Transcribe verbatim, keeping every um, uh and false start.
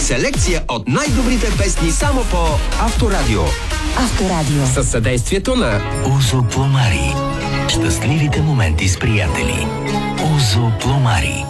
Селекция от най-добрите песни само по Авторадио. Авторадио. Със съдействието на Узо Пломари. Щастливите моменти с приятели. Узо Пломари.